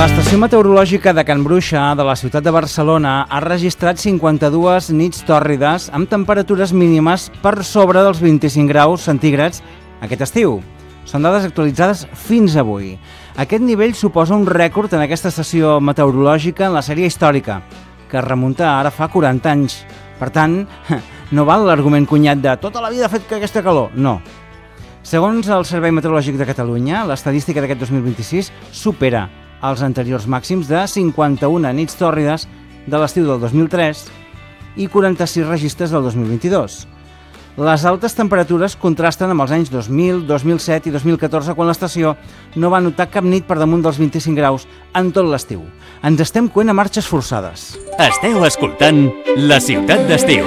L'estació meteorològica de Can Bruixa, de la ciutat de Barcelona, ha registrat 52 nits tòrrides amb temperatures mínimes per sobre dels 25 graus centígrads aquest estiu. Són dades actualitzades fins avui. Aquest nivell suposa un rècord en aquesta estació meteorològica en la sèrie històrica, que es remunta ara fa 40 anys. Per tant, no val l'argument cunyat de tota la vida ha fet aquesta calor. No. Segons el Servei Meteorològic de Catalunya, l'estadística d'aquest 2026 supera els anteriors màxims de 51 nits tòrrides de l'estiu del 2003 i 46 registres del 2022. Les altes temperatures contrasten amb els anys 2000, 2007 i 2014, quan l'estació no va notar cap nit per damunt dels 25 graus en tot l'estiu. Ens estem coent a marxes forçades. Esteu escoltant La Ciutat d'Estiu.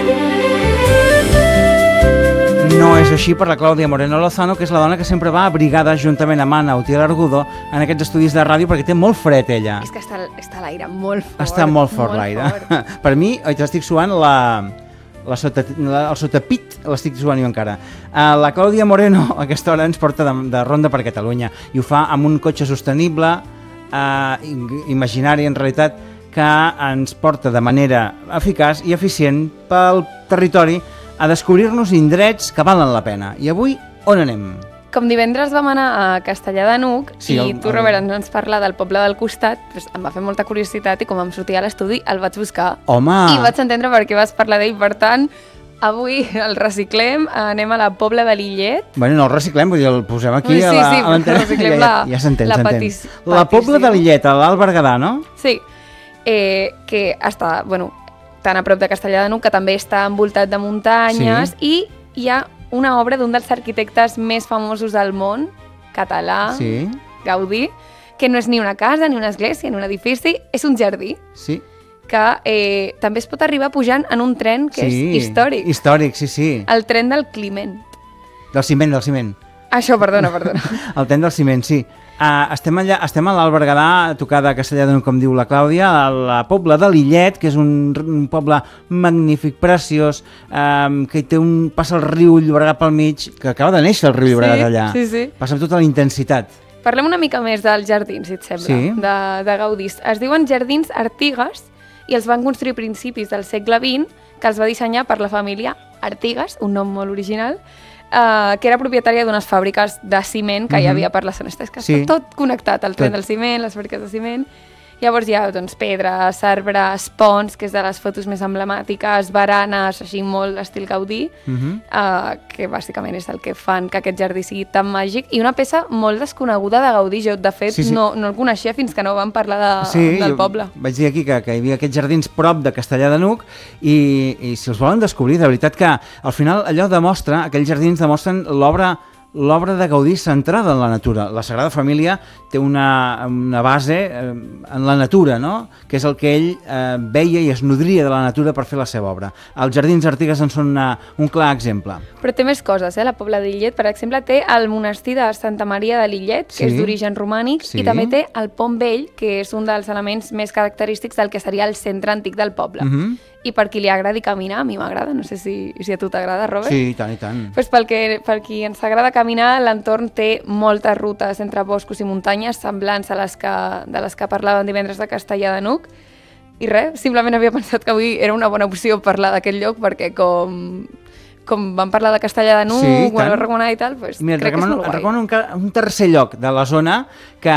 No és així per la Clàudia Moreno Lozano, que és la dona que sempre va abrigada juntament amb Anna Utiel Argudo en aquests estudis de ràdio, perquè té molt fred ella. És que està l'aire molt fort. Està molt fort l'aire. Per mi, estic suant el sotapit, l'estic suant jo encara. La Clàudia Moreno a aquesta hora ens porta de ronda per Catalunya i ho fa amb un cotxe sostenible, imaginari en realitat, que ens porta de manera eficaç i eficient pel territori a descobrir-nos indrets que valen la pena. I avui, on anem? Com divendres vam anar a Castellar de n'Hug, sí, i tu, Robert, ens vas parlar del poble del costat, doncs em va fer molta curiositat i com em sortia a l'estudi el vaig buscar. Home! I vaig entendre per què vas parlar d'ell. Per tant, avui el reciclem, anem a la Pobla de Lillet. Bueno, no el reciclem, vull dir, el posem aquí a l'antena. Sí, reciclem ja s'entén, petició. La Pobla de Lillet, a l'Alt Berguedà, no? Sí, que està, bueno, tan a prop de Castellar de n'Hug, que també està envoltat de muntanyes, sí. I hi ha una obra d'un dels arquitectes més famosos del món, català, sí. Gaudí, que no és ni una casa, ni una església, ni un edifici, és un jardí. Sí. Que també es pot arribar pujant en un tren que és històric. Històric, sí. El tren del Climent. Del ciment. Això, perdona. El tren del ciment, sí. Estem a l'Alt Berguedà, a tocar de Castellar de n'Hug, com diu la Clàudia, a la Pobla de Lillet, que és un poble magnífic, preciós, que passa el riu Llobregat pel mig, que acaba de néixer el riu Llobregat allà. Sí. Passa amb tota la intensitat. Parlem una mica més dels jardins, si et sembla, sí. de Gaudí. Es diuen Jardins Artigas i els van construir a principis del segle XX, que els va dissenyar per la família Artigas, un nom molt original, que era propietària d'unes fàbriques de ciment que hi havia per la zona. És que està tot connectat, el tren del ciment, les fàbriques de ciment. Llavors hi ha pedres, arbres, ponts, que és de les fotos més emblemàtiques, baranes, així molt estil Gaudí, que bàsicament és el que fan que aquest jardí sigui tan màgic, i una peça molt desconeguda de Gaudí. Jo, de fet, no el coneixia fins que no vam parlar del poble. Vaig dir aquí que hi havia aquests jardins prop de Castellar de n'Hug i si els volen descobrir, de veritat que al final allò demostra, aquells jardins demostren l'obra de Gaudí centrada en la natura. La Sagrada Família té una base en la natura, no? Que és el que ell veia i es nodria de la natura per fer la seva obra. Els Jardins Artigas en són un clar exemple. Però té més coses, la Pobla de Lillet. Per exemple, té el monestir de Santa Maria de Lillet, que és d'origen romànic, i també té el Pont Vell, que és un dels elements més característics del que seria el centre antic del poble. I per qui li agradi caminar, a mi m'agrada, no sé si a tu t'agrada, Robert. Sí, i tant. Pues per qui ens agrada caminar, l'entorn té moltes rutes entre boscos i muntanyes semblants de les que parlàvem divendres de Castellar de n'Hug. I res, simplement havia pensat que avui era una bona opció parlar d'aquest lloc, perquè com vam parlar de Castellar de n'Hug, ho vam recomanar i tal, pues crec que és molt guai. Recomano un tercer lloc de la zona que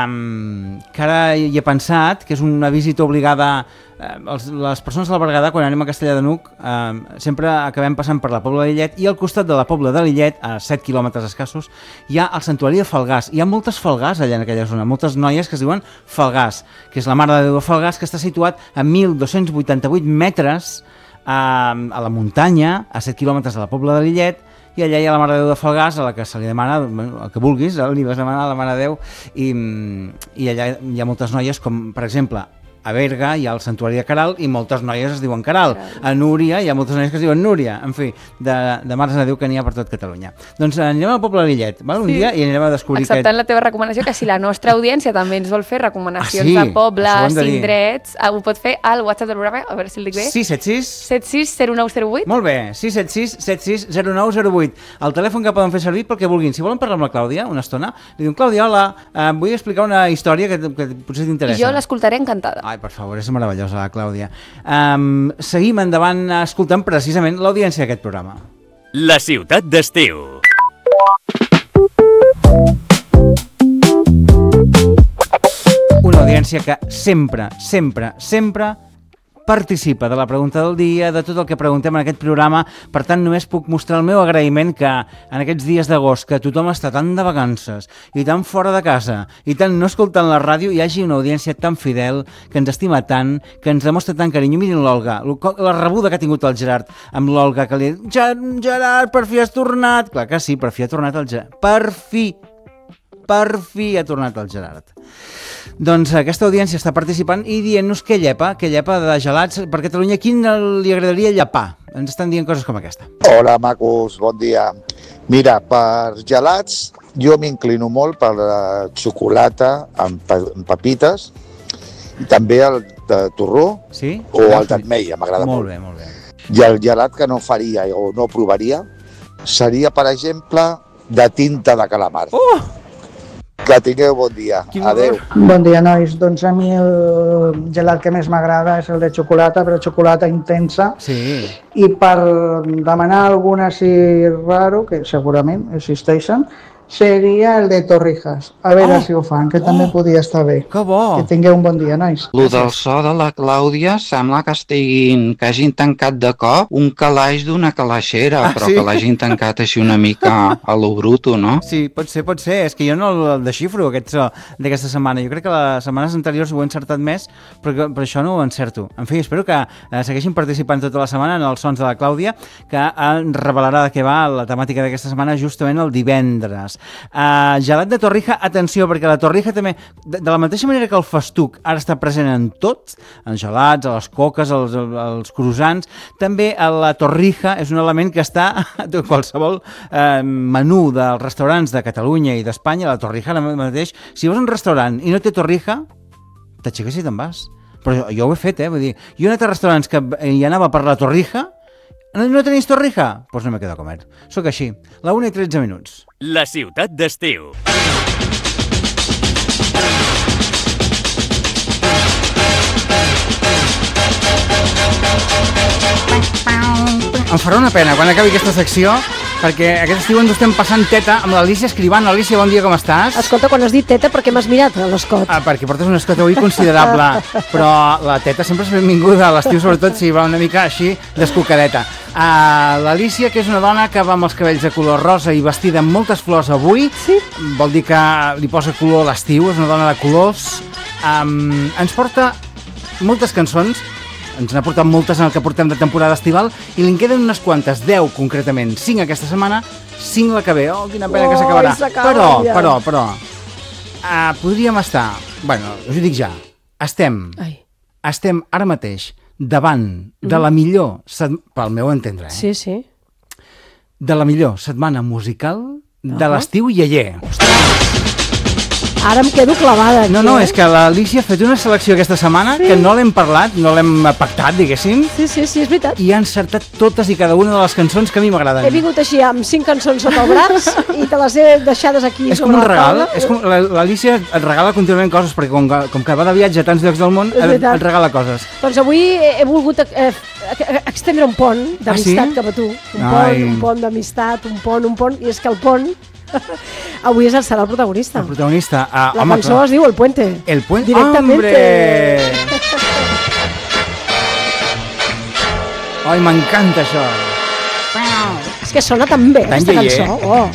ara hi he pensat, que és una visita obligada. Les persones del Berguedà, quan anem a Castellar de n'Hug, sempre acabem passant per la Pobla de Lillet, i al costat de la Pobla de Lillet, a 7 quilòmetres escassos, hi ha el Santuari de Falgars. Hi ha moltes Falgars allà en aquella zona, moltes noies que es diuen Falgars, que és la Mare de Déu de Falgars, que està situat a 1.288 metres a la muntanya, a 7 quilòmetres de la Pobla de Lillet, i allà hi ha la Mare de Déu de Falgars, a la que se li demana el que vulguis, li vas demanar a la Mare de Déu, i allà hi ha moltes noies, com per exemple a Berga hi ha el Santuari de Caral i moltes noies es diuen Caral. A Núria hi ha moltes noies que es diuen Núria. En fi, de mares a Déu que n'hi ha per tot Catalunya. Doncs anirem al poble de Lillet, val? Un dia, i anirem a descobrir... Acceptant la teva recomanació, que si la nostra audiència també ens vol fer recomanacions de pobles, indrets, ho pot fer al WhatsApp del programa, a veure si el dic bé. 676-760908. Molt bé, 676-760908. El telèfon que poden fer servir pel que vulguin. Si volen parlar amb la Clàudia una estona, li diuen, Clàudia, hola, vull explicar una història que potser t'interessa. I jo l'escoltaré encantada. Ai, per favor, és meravellosa la Clàudia. Seguim endavant escoltant precisament l'audiència d'aquest programa. La ciutat d'estiu. Una audiència que sempre participa de la pregunta del dia, de tot el que preguntem en aquest programa. Per tant, només puc mostrar el meu agraïment que en aquests dies d'agost, que tothom està tan de vacances i tan fora de casa i tan no escoltant la ràdio, hi hagi una audiència tan fidel, que ens estima tant, que ens demostra tant carinyo. Mirin l'Olga, la rebuda que ha tingut el Gerard amb l'Olga, que li ha dit, Gerard, per fi has tornat. Clar que sí, per fi ha tornat el Gerard. Per fi ha tornat el Gerard. Doncs aquesta audiència està participant i dient-nos què llepa de gelats per Catalunya. Quin li agradaria llepar? Ens estan dient coses com aquesta. Hola, macos, bon dia. Mira, per gelats jo m'inclino molt per la xocolata amb pepites i també el de torró, sí? O el d'ametlla, m'agrada molt. Molt bé. I el gelat que no faria o no provaria seria, per exemple, de tinta de calamar. Que tingueu bon dia. Adéu. Bon dia, nois. Doncs a mi el gelat que més m'agrada és el de xocolata, però xocolata intensa. Sí. I per demanar algun així raro, que segurament existeixen, seria el de Torrijas. A veure si ho fan, que també podia estar bé. Que bo! Que tingueu un bon dia, nois. Lo del so de la Clàudia sembla que hagin tancat de cop un calaix d'una calaixera, però sí? Que l'hagin tancat així una mica a lo bruto, no? Sí, pot ser. És que jo no el desxifro, aquest so d'aquesta setmana. Jo crec que les setmanes anteriors ho he encertat més, però per això no ho encerto. En fi, espero que segueixin participant tota la setmana en els sons de la Clàudia, que revelarà de què va la temàtica d'aquesta setmana justament el divendres. Gelat de Torrija, atenció, perquè la Torrija també, de la mateixa manera que el festuc ara està present en tot, en gelats, a les coques, als croissants, també la Torrija és un element que està a qualsevol menú dels restaurants de Catalunya i d'Espanya. La Torrija ara mateix, si vas a un restaurant i no té Torrija, t'aixeques i te'n vas. Però jo ho he fet, vull dir, jo he anat a restaurants que hi anava per la Torrija. No tenéis Torrija? Pues no me quedo a comer. Soc així. La 1:13. La ciutat d'estiu. Em farà una pena quan acabi aquesta secció, perquè aquest estiu ens ho estem passant teta amb l'Alícia Escribano. Alícia, bon dia, com estàs? Escolta, quan has dit teta, per què m'has mirat a l'escot? Perquè portes un escot avui considerable, però la teta sempre és benvinguda a l'estiu, sobretot si va una mica així descocadeta. L'Alícia, que és una dona que va amb els cabells de color rosa i vestida amb moltes flors avui, sí? Vol dir que li posa color a l'estiu, és una dona de colors. Ens porta moltes cançons, ens n'ha portat moltes en el que portem de temporada estival i li en queden unes quantes, 10 concretament, 5 aquesta setmana, 5 la que ve. Oh, quina pena que s'acabarà. Però, podríem estar, bueno, us ho dic ja, estem ara mateix davant de la millor, pel meu entendre, Sí. de la millor setmana musical de l'estiu ialler. Ara em quedo clavada aquí. No, és que l'Alícia ha fet una selecció aquesta setmana que no l'hem parlat, no l'hem pactat, diguéssim. Sí, és veritat. I ha encertat totes i cada una de les cançons que a mi m'agraden. He vingut així amb 5 cançons sota el braç i te les he deixades aquí és com un regal. És com l'Alícia et regala contínuament coses, perquè com que va de viatge a tants llocs del món, et regala coses. Doncs avui he volgut extendre un pont d'amistat cap a tu. Un pont d'amistat, un pont, i és que el pont avui serà el protagonista. El protagonista. La cançó es diu El Puente. El Puente. Directamente. Ai, m'encanta això. És que sona tan bé aquesta cançó.